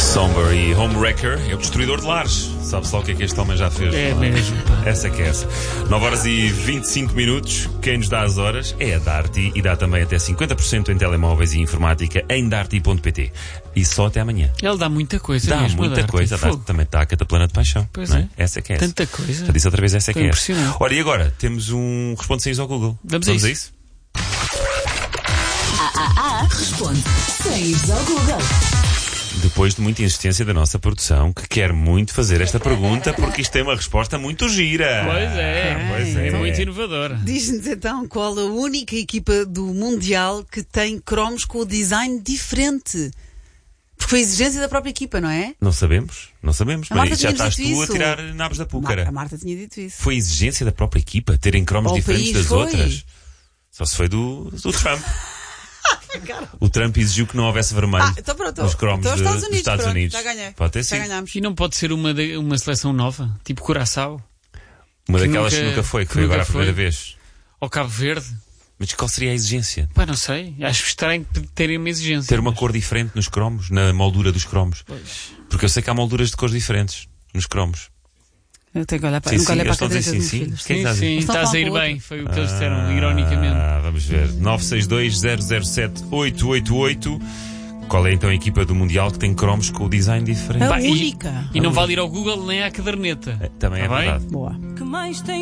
Somber e Homewrecker é o destruidor de lares. Sabe-se lá o que é que este homem já fez? É mesmo, pá. Essa é que é essa. 9 horas e 25 minutos. Quem nos dá as horas é a Darty e dá também até 50% em telemóveis e informática em darty.pt. E só até amanhã. Ele dá muita coisa Dá mesmo. muita coisa. A Darty também está a cataplana de paixão. Pois não é. Essa é que é essa. Tanta coisa. Já disse outra vez, essa é que é essa. Impressionante. Ora, e agora? Temos um Responde Sem Isso ao Google. Vamos a isso. Responde sem ires ao Google. Depois de muita insistência da nossa produção, que quer muito fazer esta pergunta, porque isto tem uma resposta muito gira. Pois é. Pois É muito inovador. Diz-nos então qual a única equipa do Mundial que tem cromos com o design diferente. Porque foi exigência da própria equipa, não é? Não sabemos. A Marta Mas já tinha-nos estás dito tu a isso. tirar nabos da púcara. A Marta tinha dito isso. Foi exigência da própria equipa terem cromos Ou o diferentes país das foi. outras? Só se foi do Trump. O Trump exigiu que não houvesse vermelho Então pronto. nos cromos Então, dos Estados pronto, Unidos. Já ganhei. Pode ter Já sido. ganhámos. E não pode ser uma seleção nova? Tipo Curaçao? Uma Que daquelas que nunca- nunca foi, que que foi nunca agora a primeira foi. vez. Ou Cabo Verde? Mas qual seria a exigência? Pá, não sei. Acho estranho terem uma exigência. Ter uma cor diferente nos cromos, na moldura dos cromos. Pois. Porque eu sei que há molduras de cores diferentes nos cromos. Eu tenho que olhar para, Sim, nunca sim, olhei eu para estou a a dizer caderneta sim, dos meus sim. filhos. Quem está a dizer? Sim, Estão a estás a falar ir com o bem. Foi o que eles disseram, ironicamente. Vamos ver. 962-007-888. Qual é então a equipa do Mundial que tem cromos com o design diferente? A Pá, única. E não vale ir ao Google nem à caderneta. Também é Tá bem? verdade. Boa. Que mais tem